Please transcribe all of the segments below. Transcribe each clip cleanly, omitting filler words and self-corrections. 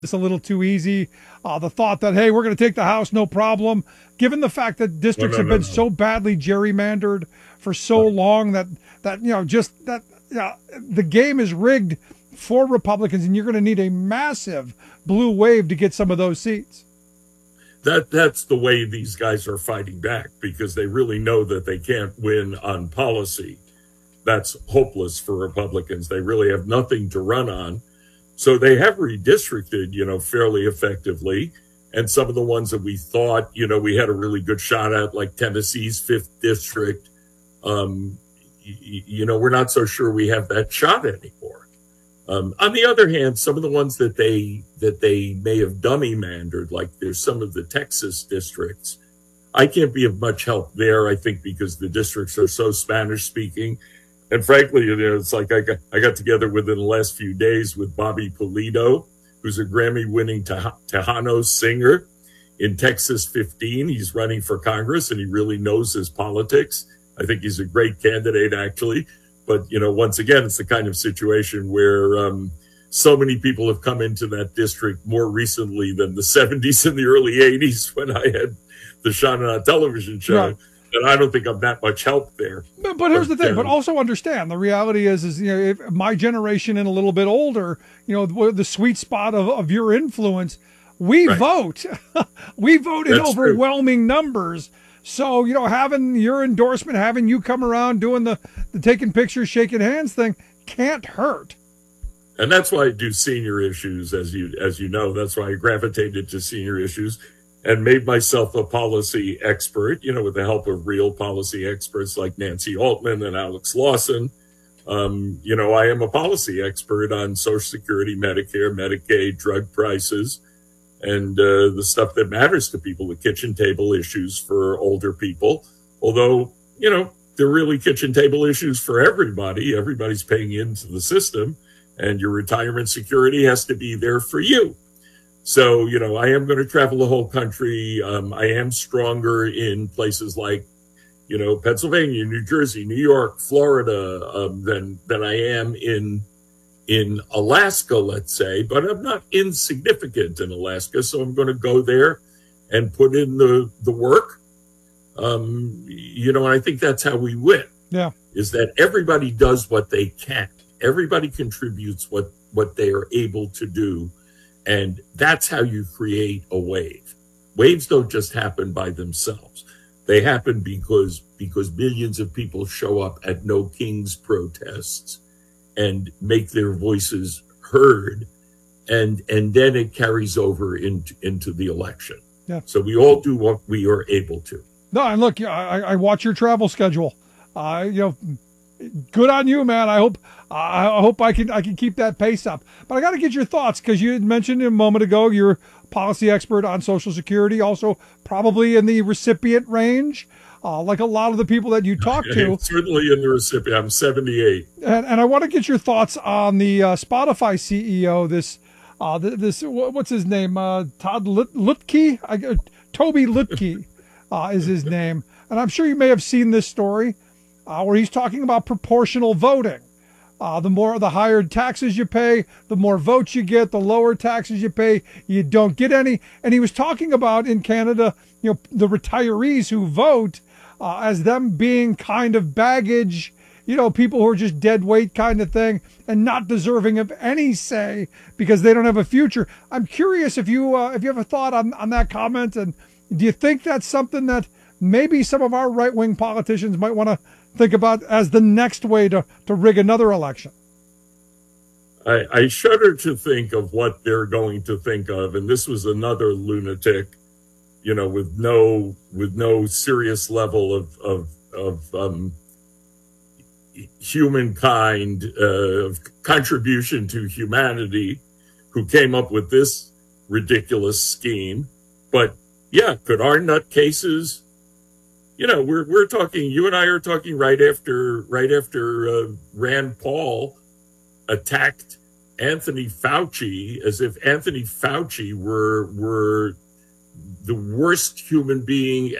It's a little too easy. The thought that, hey, we're going to take the House, no problem. Given the fact that No, districts no, have no, been no. so badly gerrymandered for so Right. long that just that the game is rigged for Republicans, and you're going to need a massive blue wave to get some of those seats. That's the way these guys are fighting back because they really know that they can't win on policy. That's hopeless for Republicans. They really have nothing to run on. So they have redistricted, fairly effectively. And some of the ones that we thought, we had a really good shot at, like Tennessee's 5th district, we're not so sure we have that shot anymore. On the other hand, some of the ones that they may have dummy mandered, like there's some of the Texas districts, I can't be of much help there, I think, because the districts are so Spanish speaking. And frankly, it's like I got together within the last few days with Bobby Pulido, who's a Grammy-winning Tejano singer in Texas 15. He's running for Congress, and he really knows his politics. I think he's a great candidate, actually. But, once again, it's the kind of situation where so many people have come into that district more recently than the 70s and the early 80s when I had the Shannon television show. Right. And I don't think I'm that much help there. But here's the thing. But also understand the reality is if my generation and a little bit older, the sweet spot of your influence, we Right. vote. We vote in That's overwhelming numbers. So having your endorsement, having you come around doing the taking pictures, shaking hands thing can't hurt. And that's why I do senior issues, as you know. That's why I gravitated to senior issues and made myself a policy expert, with the help of real policy experts like Nancy Altman and Alex Lawson. I am a policy expert on Social Security, Medicare, Medicaid, drug prices, and the stuff that matters to people, the kitchen table issues for older people. Although, they're really kitchen table issues for everybody. Everybody's paying into the system, and your retirement security has to be there for you. So, I am going to travel the whole country. I am stronger in places like, Pennsylvania, New Jersey, New York, Florida, than I am in Alaska, let's say. But I'm not insignificant in Alaska, so I'm going to go there and put in the work. And I think that's how we win. Yeah. Is that everybody does what they can. Everybody contributes what they are able to do. And that's how you create a wave. Waves don't just happen by themselves. They happen because millions of people show up at No Kings protests and make their voices heard. And then it carries over into the election. Yeah. So we all do what we are able to. No, and look, I watch your travel schedule. Good on you, man. I hope I can keep that pace up. But I got to get your thoughts because you had mentioned a moment ago you're a policy expert on Social Security, also probably in the recipient range, like a lot of the people that you talk to. Certainly in the recipient. I'm 78. And I want to get your thoughts on the Spotify CEO. This what's his name? Todd Lutke. Toby Lutke is his name. And I'm sure you may have seen this story. Where he's talking about proportional voting. The higher taxes you pay, the more votes you get, the lower taxes you pay, you don't get any. And he was talking about in Canada, the retirees who vote as them being kind of baggage, people who are just dead weight kind of thing and not deserving of any say because they don't have a future. I'm curious if you have a thought on that comment. And do you think that's something that maybe some of our right-wing politicians might want to think about as the next way to rig another election? I shudder to think of what they're going to think of. And this was another lunatic, with no serious level of humankind, of contribution to humanity, who came up with this ridiculous scheme. But yeah, could our nutcases, we're talking, you and I are talking right after Rand Paul attacked Anthony Fauci as if Anthony Fauci were the worst human being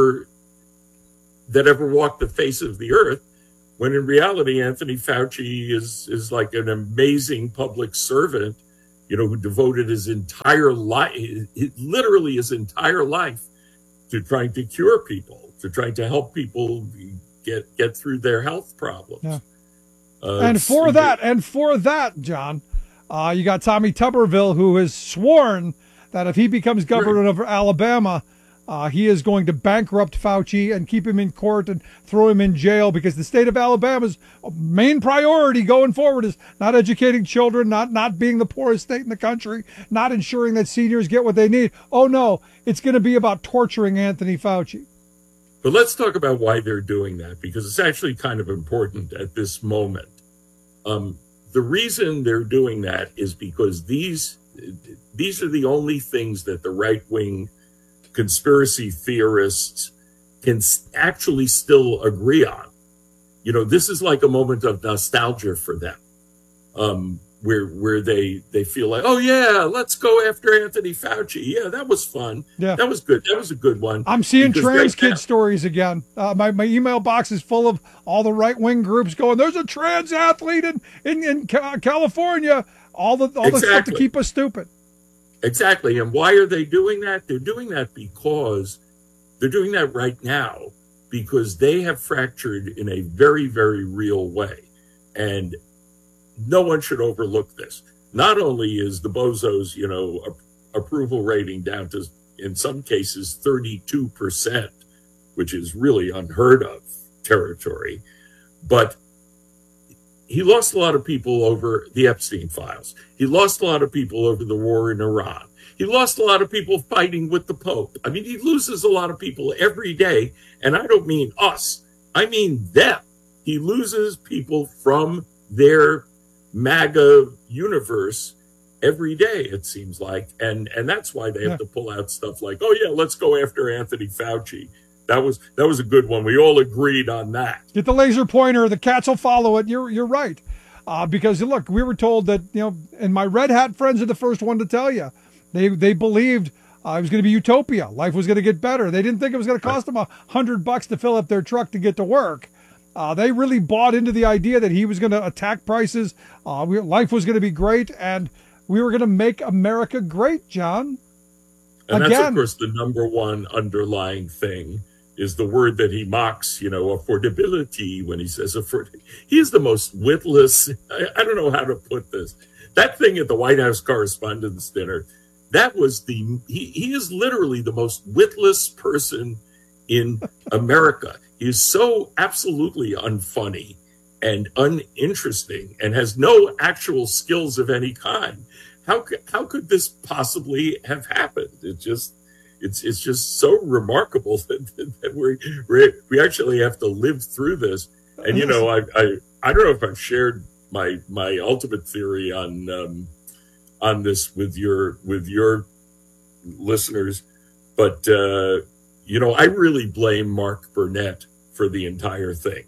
that ever walked the face of the earth, when in reality Anthony Fauci is like an amazing public servant, who devoted his entire life, literally his entire life, to trying to cure people, to trying to help people get through their health problems. Yeah. And for that, John, you got Tommy Tuberville, who has sworn that if he becomes governor of Alabama, he is going to bankrupt Fauci and keep him in court and throw him in jail, because the state of Alabama's main priority going forward is not educating children, not being the poorest state in the country, not ensuring that seniors get what they need. Oh, no, it's going to be about torturing Anthony Fauci. But let's talk about why they're doing that, because it's actually kind of important at this moment. The reason they're doing that is because these are the only things that the right-wing conspiracy theorists can actually still agree on. This is like a moment of nostalgia for them, where they feel like, oh yeah, let's go after Anthony Fauci. Yeah, that was fun. Yeah, that was good. That was a good one. I'm seeing trans kid stories again. My email box is full of all the right wing groups going, there's a trans athlete in California. All the stuff to keep us stupid. Exactly. And why are they doing that? They're doing that because they're doing that right now because they have fractured in a very, very real way. And no one should overlook this. Not only is the bozos, approval rating down to, in some cases, 32%, which is really unheard of territory, but he lost a lot of people over the Epstein files. He lost a lot of people over the war in Iran. He lost a lot of people fighting with the Pope. I mean, he loses a lot of people every day. And I don't mean us. I mean them. He loses people from their MAGA universe every day, it seems like. And that's why they have to pull out stuff like, oh, yeah, let's go after Anthony Fauci. That was a good one. We all agreed on that. Get the laser pointer. The cats will follow it. You're right. Because, look, we were told that, and my red hat friends are the first one to tell you. They believed it was going to be utopia. Life was going to get better. They didn't think it was going to cost them $100 to fill up their truck to get to work. They really bought into the idea that he was going to attack prices. Life was going to be great, and we were going to make America great, John. And that's, of course, the number one underlying thing is the word that he mocks, affordability, when he says he is the most witless. I don't know how to put this. That thing at the White House Correspondents' Dinner, that was he is literally the most witless person in America. He is so absolutely unfunny and uninteresting and has no actual skills of any kind. How could this possibly have happened? It's just so remarkable that we actually have to live through this. And I don't know if I've shared my ultimate theory on this with your listeners, but I really blame Mark Burnett for the entire thing.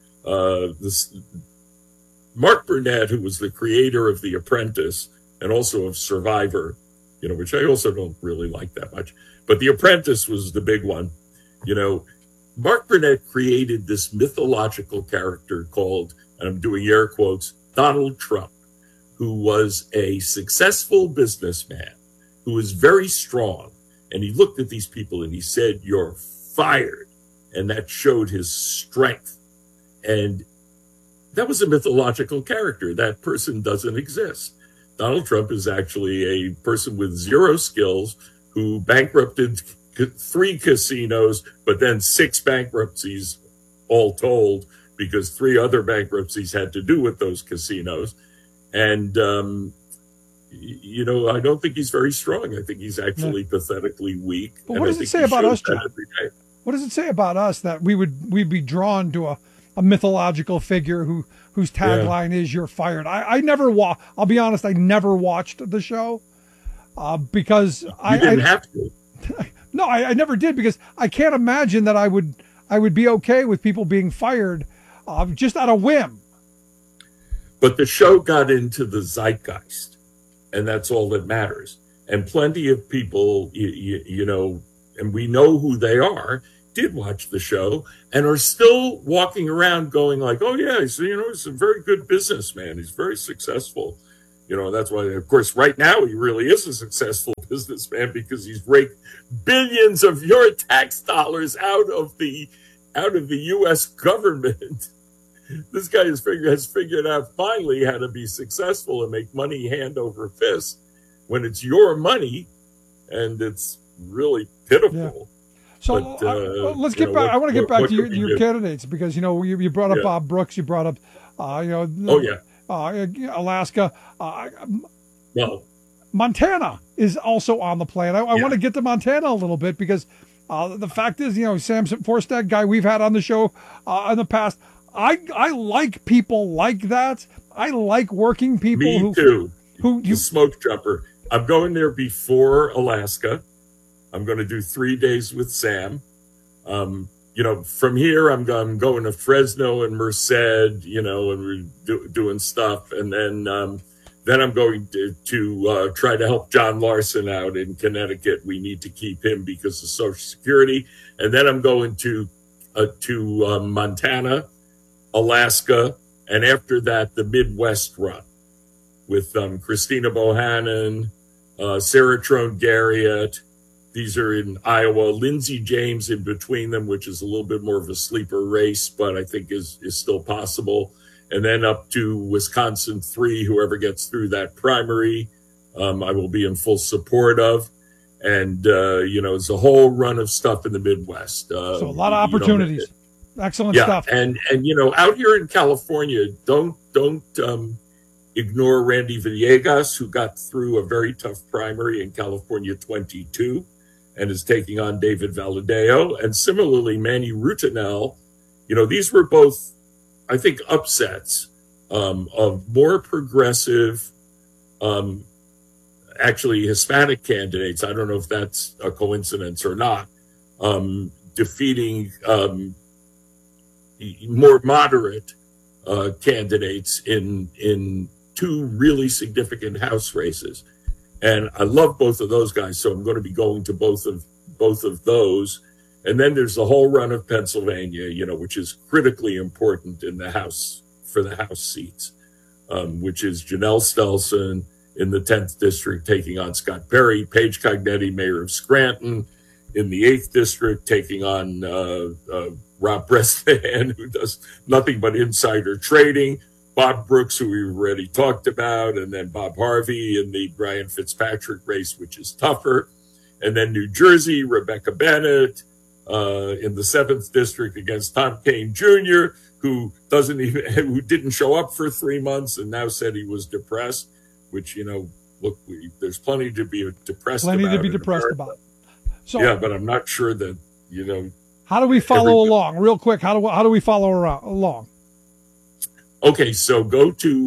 Mark Burnett, who was the creator of The Apprentice and also of Survivor, which I also don't really like that much. But The Apprentice was the big one. Mark Burnett created this mythological character called, and I'm doing air quotes, Donald Trump, who was a successful businessman, who was very strong. And he looked at these people and he said, "You're fired." And that showed his strength. And that was a mythological character. That person doesn't exist. Donald Trump is actually a person with zero skills who bankrupted 3 casinos, but then 6 bankruptcies all told, because 3 other bankruptcies had to do with those casinos. And, I don't think he's very strong. I think he's actually pathetically weak. But what does it say about us, John? What does it say about us that we'd be drawn to a mythological figure whose tagline is "You're fired"? I never I'll be honest, I never watched the show because I didn't have to. No, I never did, because I can't imagine that I would be okay with people being fired just out of whim. But the show got into the zeitgeist, and that's all that matters. And plenty of people, and we know who they are, did watch the show and are still walking around going like, "Oh yeah, he's a very good businessman. He's very successful." That's why, of course, right now he really is a successful businessman because he's raked billions of your tax dollars out of the U.S. government. This guy has figured out finally how to be successful and make money hand over fist when it's your money, and it's really pitiful. Yeah. So let's get back. I want to get back to your candidates because you brought up Bob Brooks, you brought up Alaska. Well, Montana is also on the plan. I want to get to Montana a little bit because the fact is, Sam Forstad, guy we've had on the show in the past. I like people like that. I like working people. Too. The smoke jumper. I'm going there before Alaska. I'm going to do 3 days with Sam. From here, I'm going to Fresno and Merced, and we're doing stuff. And then I'm going to try to help John Larson out in Connecticut. We need to keep him because of Social Security. And then I'm going to Montana, Alaska, and after that, the Midwest run with Christina Bohannon, Sarah Trone Garriott. These are in Iowa. Lindsey James in between them, which is a little bit more of a sleeper race, but I think is still possible. And then up to Wisconsin 3, whoever gets through that primary, I will be in full support of. And, it's a whole run of stuff in the Midwest. So a lot of opportunities. Excellent stuff. And out here in California, don't ignore Randy Villegas, who got through a very tough primary in California 22 and is taking on David Valadao. And similarly, Manny Rutinel. These were both, I think, upsets of more progressive, actually Hispanic candidates. I don't know if that's a coincidence or not, defeating more moderate candidates in two really significant House races. And I love both of those guys, so I'm going to be going to both of those. And then there's the whole run of Pennsylvania, which is critically important in the House for the House seats, which is Janelle Stelson in the 10th district taking on Scott Perry, Paige Cognetti, mayor of Scranton, in the 8th district taking on Rob Bresnahan, who does nothing but insider trading, Bob Brooks, who we already talked about, and then Bob Harvey in the Brian Fitzpatrick race, which is tougher. And then New Jersey, Rebecca Bennett in the 7th district against Tom Kean Jr., who didn't show up for 3 months and now said he was depressed, which, look, there's plenty to be depressed about. So, yeah, but I'm not sure that, How do we follow along? Real quick, how do we follow along? Okay, so go to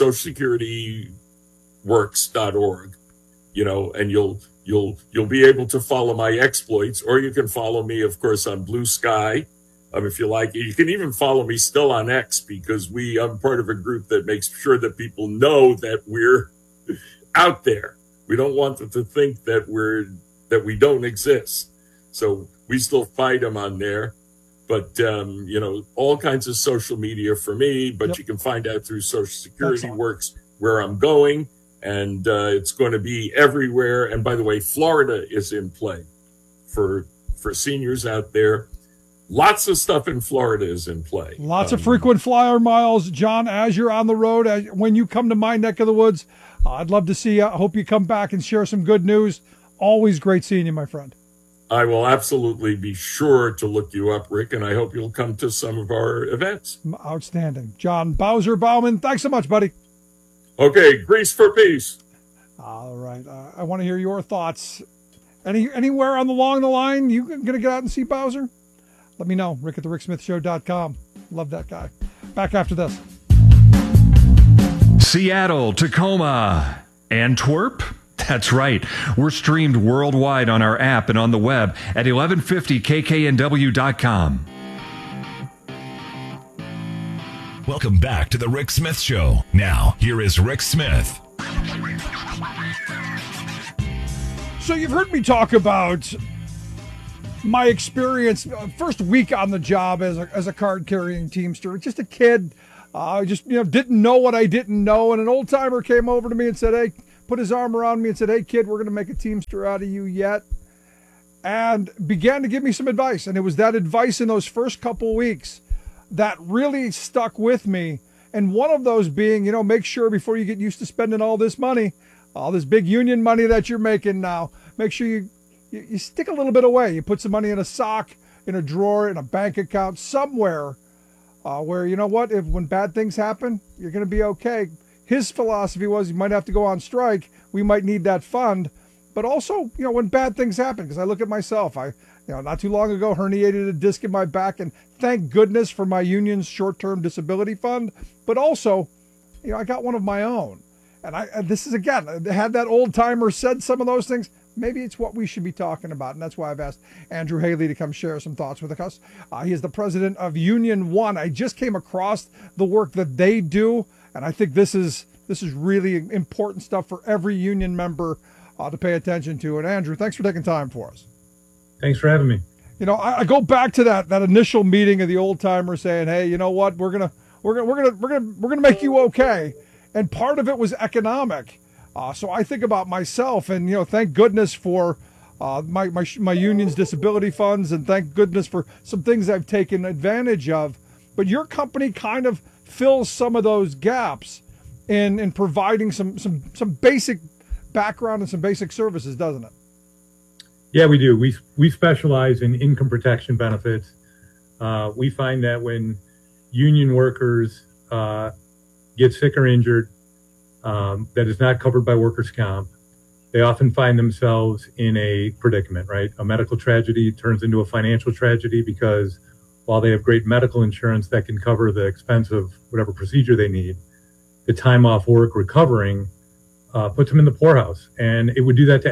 socialsecurityworks.org, and you'll be able to follow my exploits, or you can follow me, of course, on Blue Sky. If you like, you can even follow me still on X because I'm part of a group that makes sure that people know that we're out there. We don't want them to think that we don't exist. So we still fight them on there. But, all kinds of social media for me, but you can find out through Social Security Works where I'm going, and it's going to be everywhere. And by the way, Florida is in play for seniors out there. Lots of stuff in Florida is in play. Lots of frequent flyer miles. John, as you're on the road, when you come to my neck of the woods, I'd love to see you. I hope you come back and share some good news. Always great seeing you, my friend. I will absolutely be sure to look you up, Rick, and I hope you'll come to some of our events. Outstanding. John Bowser-Baumann, thanks so much, buddy. Okay, Grease for peace. All right. I want to hear your thoughts. Anywhere along the line, you going to get out and see Bowser? Let me know. Rick at the RickSmithShow.com. Love that guy. Back after this. Seattle, Tacoma, Antwerp. That's right. We're streamed worldwide on our app and on the web at 1150kknw.com. Welcome back to the Rick Smith Show. Now, here is Rick Smith. So you've heard me talk about my experience, first week on the job as a card-carrying Teamster. Just a kid I just, didn't know what I didn't know. And an old timer came over to me and said, hey, put his arm around me and said, hey, kid, we're going to make a Teamster out of you yet. And began to give me some advice. And it was that advice in those first couple weeks that really stuck with me. And one of those being, make sure before you get used to spending all this money, all this big union money that you're making now, make sure you stick a little bit away. You put some money in a sock, in a drawer, in a bank account, somewhere where, when bad things happen, you're going to be okay. His philosophy was you might have to go on strike. We might need that fund. But also, when bad things happen, because I look at myself, I not too long ago herniated a disc in my back, and thank goodness for my union's short-term disability fund. But also, I got one of my own. And this is, again, had that old timer said some of those things, maybe it's what we should be talking about. And that's why I've asked Andrew Haley to come share some thoughts with us. He is the president of Union One. I just came across the work that they do, and I think this is really important stuff for every union member to pay attention to. And Andrew, thanks for taking time for us. Thanks for having me. I go back to that initial meeting of the old timer saying, hey, you know what, we're gonna make you okay. And part of it was economic. So I think about myself, and thank goodness for my union's disability funds, and thank goodness for some things I've taken advantage of. But your company kind of fills some of those gaps in providing some basic background and some basic services, doesn't it? Yeah, we do. We specialize in income protection benefits. We find that when union workers get sick or injured, that is not covered by workers' comp, they often find themselves in a predicament, right? A medical tragedy turns into a financial tragedy because while they have great medical insurance that can cover the expense of whatever procedure they need, the time off work recovering puts them in the poorhouse. And it would do that to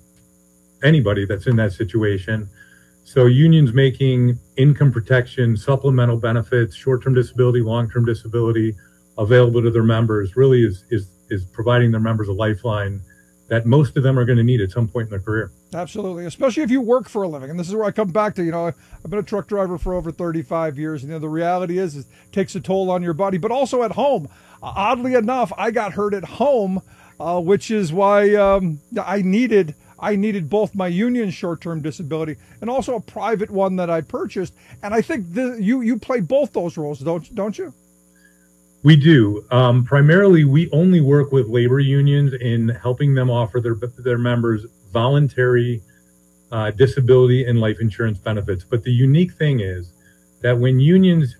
anybody that's in that situation. So unions making income protection, supplemental benefits, short-term disability, long-term disability available to their members really is providing their members a lifeline that most of them are going to need at some point in their career. Absolutely, especially if you work for a living. And this is where I come back to, I've been a truck driver for over 35 years. And the reality is it takes a toll on your body, but also at home. Oddly enough, I got hurt at home, which is why I needed both my union short-term disability and also a private one that I purchased. And I think you play both those roles, don't you? We do. Primarily, we only work with labor unions in helping them offer their members voluntary disability and life insurance benefits. But the unique thing is that when unions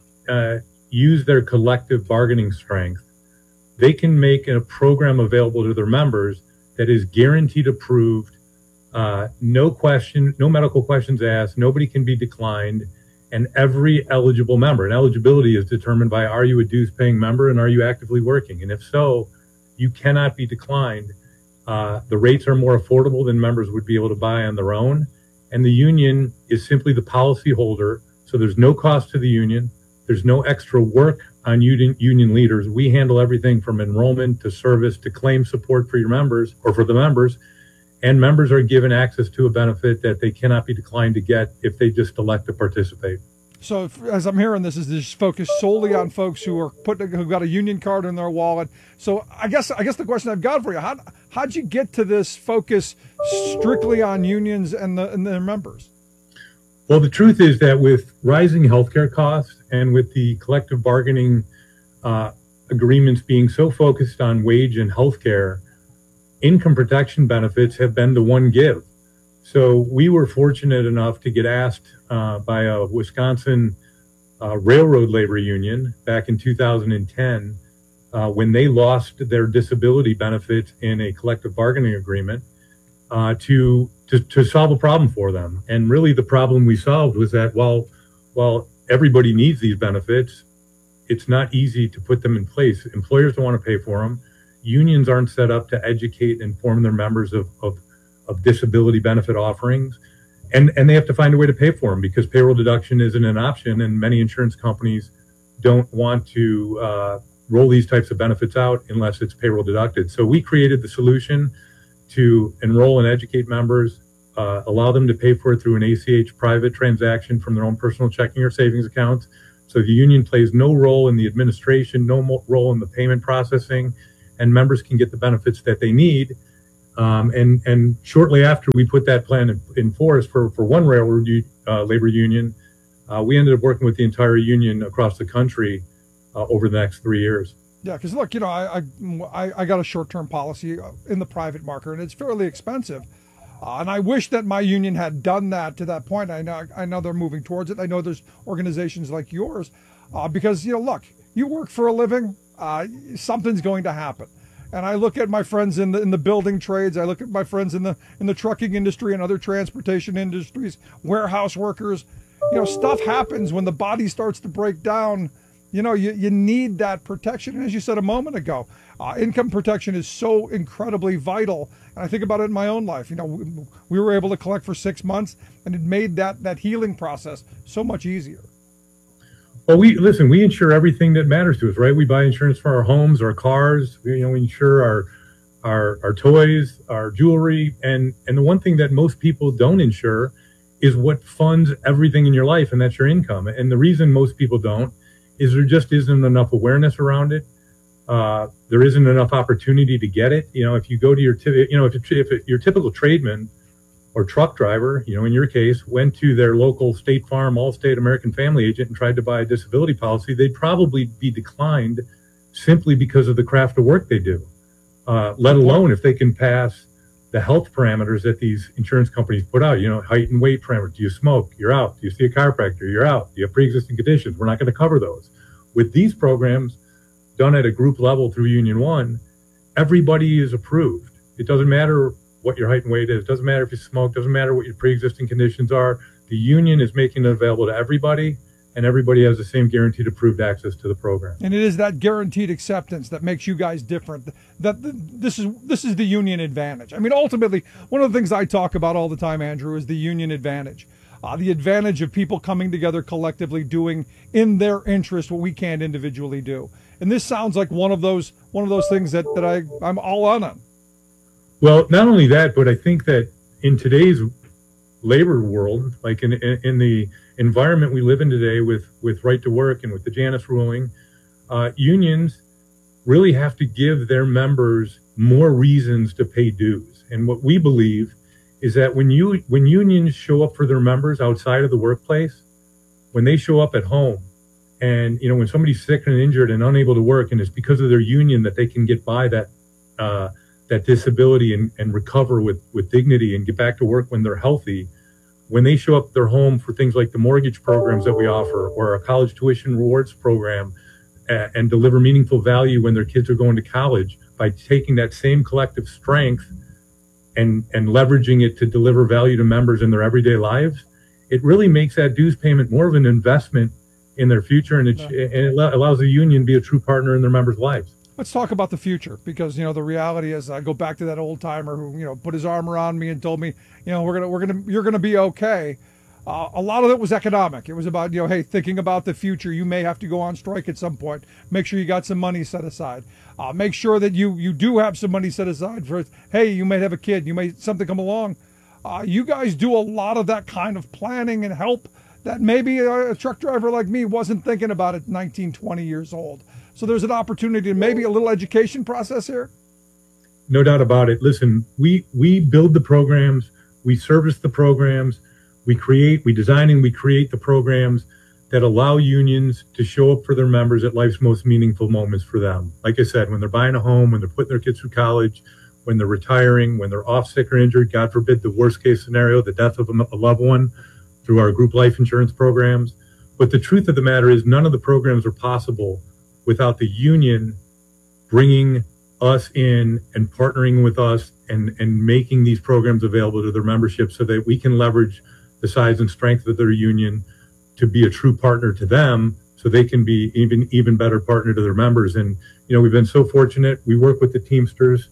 use their collective bargaining strength, they can make a program available to their members that is guaranteed approved, no medical questions asked, nobody can be declined, and every eligible member. And eligibility is determined by, are you a dues-paying member and are you actively working? And if so, you cannot be declined. The rates are more affordable than members would be able to buy on their own. And the union is simply the policy holder. So there's no cost to the union. There's no extra work on union leaders. We handle everything from enrollment to service to claim support for your members or for the members. And members are given access to a benefit that they cannot be declined to get if they just elect to participate. So as I'm hearing this, is this focused solely on folks who've got a union card in their wallet? So I guess the question I've got for you, how'd you get to this focus strictly on unions and their members? Well, the truth is that with rising healthcare costs and with the collective bargaining agreements being so focused on wage and healthcare, income protection benefits have been the one give. So we were fortunate enough to get asked by a Wisconsin railroad labor union back in 2010 when they lost their disability benefits in a collective bargaining agreement to solve a problem for them. And really the problem we solved was that while everybody needs these benefits, it's not easy to put them in place. Employers don't want to pay for them. Unions aren't set up to educate and inform their members of disability benefit offerings. And they have to find a way to pay for them because payroll deduction isn't an option. And many insurance companies don't want to roll these types of benefits out unless it's payroll deducted. So we created the solution to enroll and educate members, allow them to pay for it through an ACH private transaction from their own personal checking or savings accounts So the union plays no role in the administration, no role in the payment processing, and members can get the benefits that they need. And shortly after we put that plan in force for one railroad labor union, we ended up working with the entire union across the country over the next 3 years. Yeah, because look, I got a short-term policy in the private market, and it's fairly expensive. And I wish that my union had done that to that point. I know they're moving towards it. I know there's organizations like yours, because look, you work for a living. Something's going to happen. And I look at my friends in the building trades. I look at my friends in the trucking industry and other transportation industries, warehouse workers. Stuff happens when the body starts to break down. You need that protection. And as you said a moment ago, income protection is so incredibly vital. And I think about it in my own life. We were able to collect for 6 months, and it made that healing process so much easier. Well, we insure everything that matters to us, right? We buy insurance for our homes, our cars. We insure our toys, our jewelry, and the one thing that most people don't insure is what funds everything in your life, and that's your income. And the reason most people don't is there just isn't enough awareness around it. There isn't enough opportunity to get it. If you go to if your typical tradesman or truck driver, in your case, went to their local State Farm, Allstate, American Family agent and tried to buy a disability policy, they'd probably be declined simply because of the craft of work they do, let alone if they can pass the health parameters that these insurance companies put out, height and weight parameters. Do you smoke? You're out. Do you see a chiropractor? You're out. Do you have pre-existing conditions? We're not going to cover those. With these programs done at a group level through Union One, everybody is approved. It doesn't matter what your height and weight is. It doesn't matter if you smoke. It doesn't matter what your pre-existing conditions are. The union is making it available to everybody, and everybody has the same guaranteed approved access to the program. And it is that guaranteed acceptance that makes you guys different. This is the union advantage. I mean, ultimately, one of the things I talk about all the time, Andrew, is the union advantage. The advantage of people coming together collectively doing in their interest what we can't individually do. And this sounds like one of those things that I'm all on. Well, not only that, but I think that in today's labor world, like in the environment we live in today with right to work and with the Janus ruling, unions really have to give their members more reasons to pay dues. And what we believe is that when unions show up for their members outside of the workplace, when they show up at home, and when somebody's sick and injured and unable to work, and it's because of their union that they can get by that disability and recover with dignity and get back to work when they're healthy. When they show up at their home for things like the mortgage programs that we offer or our college tuition rewards program, and deliver meaningful value when their kids are going to college by taking that same collective strength and leveraging it to deliver value to members in their everyday lives, it really makes that dues payment more of an investment in their future, and it allows the union to be a true partner in their members' lives. Let's talk about the future, because the reality is I go back to that old timer who put his arm around me and told me you're gonna be okay. A lot of it was economic. It was about hey, thinking about the future. You may have to go on strike at some point. Make sure you got some money set aside. Make sure that you do have some money set aside for hey, you might have a kid. You may something come along. You guys do a lot of that kind of planning and help that maybe a truck driver like me wasn't thinking about at 19, 20 years old. So there's an opportunity to maybe a little education process here. No doubt about it. Listen, we build the programs, we service the programs, we design and we create the programs that allow unions to show up for their members at life's most meaningful moments for them. Like I said, when they're buying a home, when they're putting their kids through college, when they're retiring, when they're off sick or injured, God forbid the worst case scenario, the death of a loved one, through our group life insurance programs. But the truth of the matter is none of the programs are possible without the union bringing us in and partnering with us and making these programs available to their membership so that we can leverage the size and strength of their union to be a true partner to them so they can be even better partner to their members. And, we've been so fortunate. We work with the Teamsters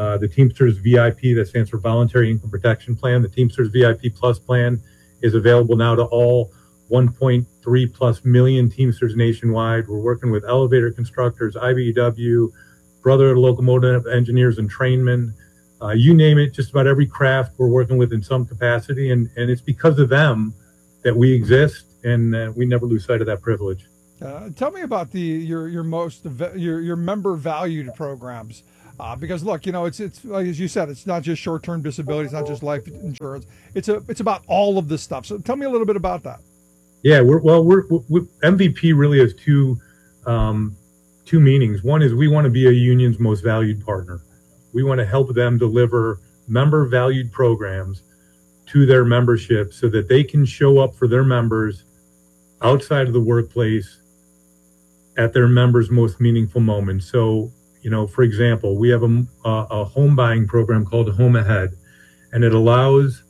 VIP, that stands for Voluntary Income Protection Plan. The Teamsters VIP Plus plan is available now to all 1.3 plus million Teamsters nationwide. We're working with elevator constructors, IBEW, Brotherhood of Locomotive Engineers and Trainmen, you name it, just about every craft we're working with in some capacity. And it's because of them that we exist, and we never lose sight of that privilege. Tell me about your member valued programs, because look, it's like as you said, it's not just short term disability, it's not just life insurance. It's about all of this stuff. So tell me a little bit about that. Yeah, we're MVP really has two meanings. One is we want to be a union's most valued partner. We want to help them deliver member valued programs to their membership so that they can show up for their members outside of the workplace at their members' most meaningful moments. So, for example, we have a home buying program called Home Ahead, and it allows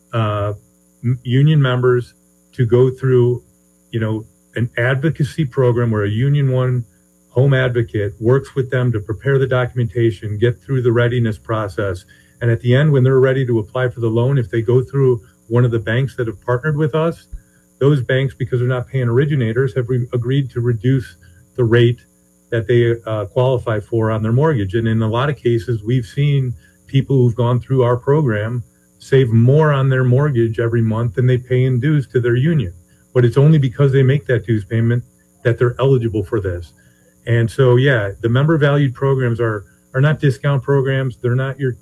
union members to go through, an advocacy program where a Union One home advocate works with them to prepare the documentation, get through the readiness process. And at the end, when they're ready to apply for the loan, if they go through one of the banks that have partnered with us, those banks, because they're not paying originators, have agreed to reduce the rate that they qualify for on their mortgage. And in a lot of cases, we've seen people who've gone through our program save more on their mortgage every month than they pay in dues to their union. But it's only because they make that dues payment that they're eligible for this. And so, yeah, the member valued programs are not discount programs. They're not your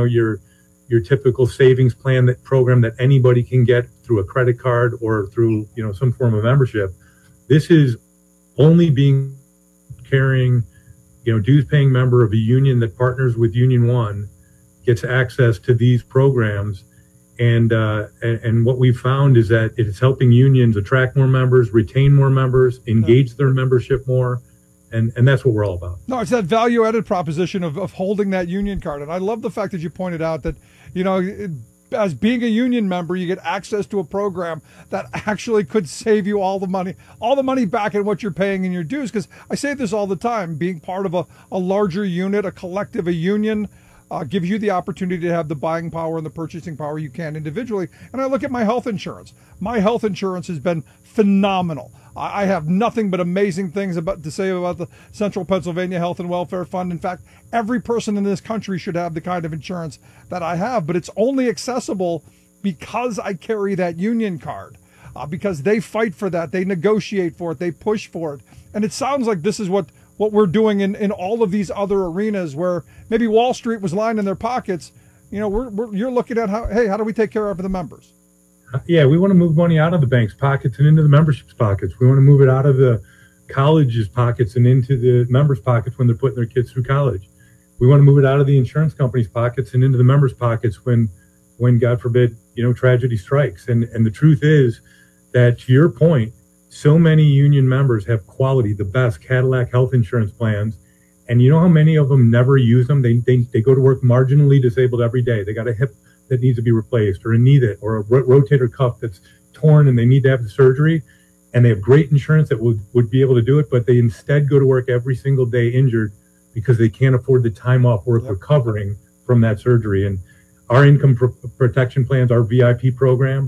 typical savings plan program that anybody can get through a credit card or through, some form of membership. This is only carrying, dues paying member of a union that partners with Union One gets access to these programs. And what we found is that it's helping unions attract more members, retain more members, engage their membership more. And that's what we're all about. No, it's that value added proposition of holding that union card. And I love the fact that you pointed out that, as being a union member, you get access to a program that actually could save you all the money back in what you're paying in your dues. Because I say this all the time, being part of a larger unit, a collective, a union, gives you the opportunity to have the buying power and the purchasing power you can individually. And I look at my health insurance. My health insurance has been phenomenal. I have nothing but amazing things to say about the Central Pennsylvania Health and Welfare Fund. In fact, every person in this country should have the kind of insurance that I have, but it's only accessible because I carry that union card, because they fight for that, they negotiate for it, they push for it. And it sounds like this is what we're doing in all of these other arenas where maybe Wall Street was lining their pockets. You're looking at how do we take care of the members? Yeah, we want to move money out of the bank's pockets and into the membership's pockets. We want to move it out of the college's pockets and into the members' pockets when they're putting their kids through college. We want to move it out of the insurance company's pockets and into the members' pockets when God forbid, tragedy strikes. And the truth is that, to your point, so many union members have quality, the best Cadillac health insurance plans. And you know how many of them never use them? They go to work marginally disabled every day. They got a hip that needs to be replaced, or a knee or a rotator cuff that's torn and they need to have the surgery. And they have great insurance that would be able to do it, but they instead go to work every single day injured because they can't afford the time off work recovering from that surgery. And our income protection plans, our VIP program,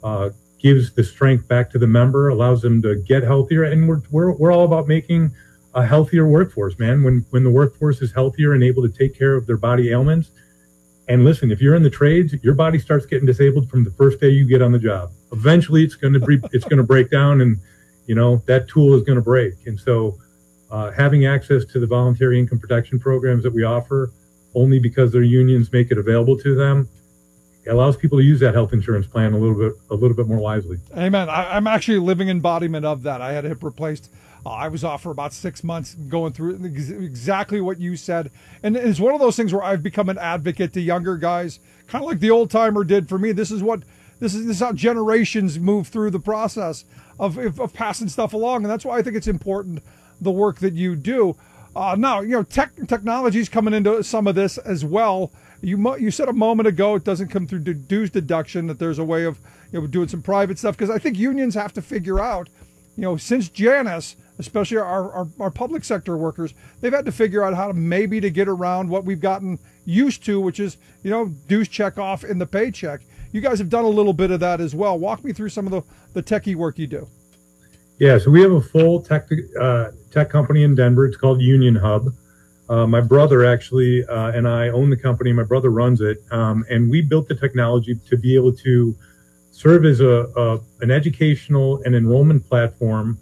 gives the strength back to the member, allows them to get healthier. And we're all about making a healthier workforce, man. When the workforce is healthier and able to take care of their body ailments. And listen, if you're in the trades, your body starts getting disabled from the first day you get on the job. Eventually it's going to break down, and that tool is going to break. And so having access to the voluntary income protection programs that we offer, only because their unions make it available to them, it allows people to use that health insurance plan a little bit more wisely. Amen. I'm actually a living embodiment of that. I had a hip replaced. I was off for about 6 months going through exactly what you said. And it's one of those things where I've become an advocate to younger guys, kind of like the old timer did for me. This is how generations move through the process of passing stuff along. And that's why I think it's important, the work that you do. Now, technology's coming into some of this as well. You said a moment ago it doesn't come through dues deduction, that there's a way of doing some private stuff, because I think unions have to figure out, since Janus, especially our public sector workers, they've had to figure out how to get around what we've gotten used to, which is dues check off in the paycheck. You guys have done a little bit of that as well. Walk me through some of the techie work you do. Yeah, so we have a full tech company in Denver. It's called Union Hub. My brother actually and I own the company. My brother runs it, and we built the technology to be able to serve as an educational and enrollment platform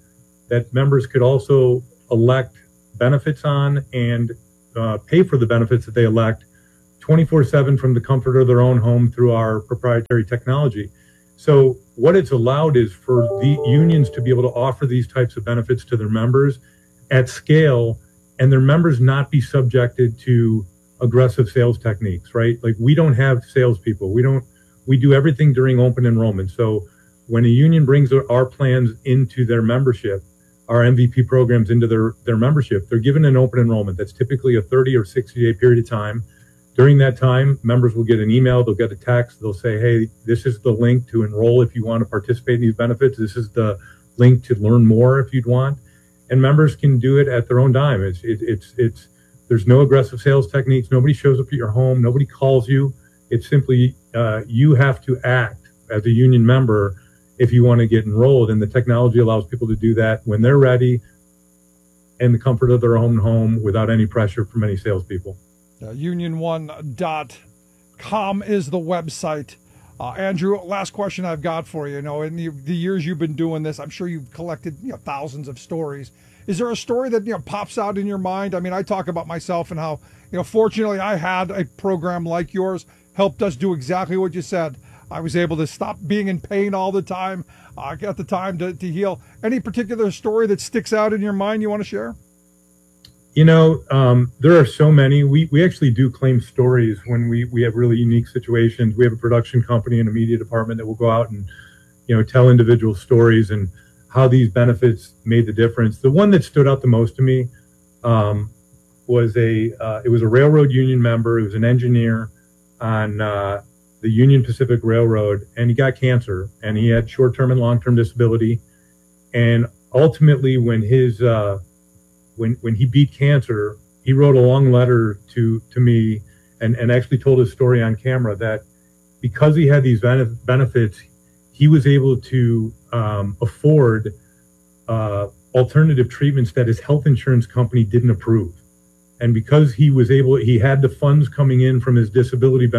that members could also elect benefits on and pay for the benefits that they elect 24/7 from the comfort of their own home through our proprietary technology. So what it's allowed is for the unions to be able to offer these types of benefits to their members at scale, and their members not be subjected to aggressive sales techniques, right? Like, we don't have salespeople. We do everything during open enrollment. So when a union brings our plans into their membership, our MVP programs into their membership, they're given an open enrollment. That's typically a 30 or 60-day period of time. During that time, members will get an email, they'll get a text, they'll say, hey, this is the link to enroll if you want to participate in these benefits. This is the link to learn more if you'd want. And members can do it at their own dime. There's no aggressive sales techniques. Nobody shows up at your home. Nobody calls you. It's simply, you have to act as a union member if you want to get enrolled. And the technology allows people to do that when they're ready in the comfort of their own home without any pressure from any salespeople. union1.com is the website. Andrew, last question I've got for you. In the years you've been doing this, I'm sure you've collected thousands of stories. Is there a story that pops out in your mind? I mean, I talk about myself and how fortunately I had a program like yours, helped us do exactly what you said. I was able to stop being in pain all the time. I got the time to heal. Any particular story that sticks out in your mind you want to share? There are so many. We actually do claim stories when we have really unique situations. We have a production company and a media department that will go out and, tell individual stories and how these benefits made the difference. The one that stood out the most to me was it was a railroad union member. It was an engineer on the Union Pacific Railroad, and he got cancer, and he had short-term and long-term disability. And ultimately, when when he beat cancer, he wrote a long letter to me and actually told his story on camera that because he had these benefits, he was able to afford alternative treatments that his health insurance company didn't approve. And because he had the funds coming in from his disability benefits,